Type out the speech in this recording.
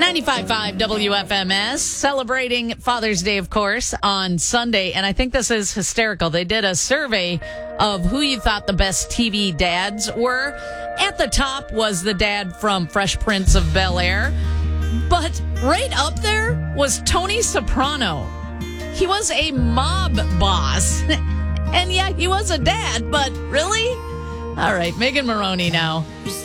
95.5 WFMS, celebrating Father's Day, of course, on Sunday. And I think this is hysterical. They did a survey of who you thought the best TV dads were. At the top was the dad from Fresh Prince of Bel-Air. But right up there was Tony Soprano. He was a mob boss. And yeah, he was a dad, but really? All right, Megan Maroney now.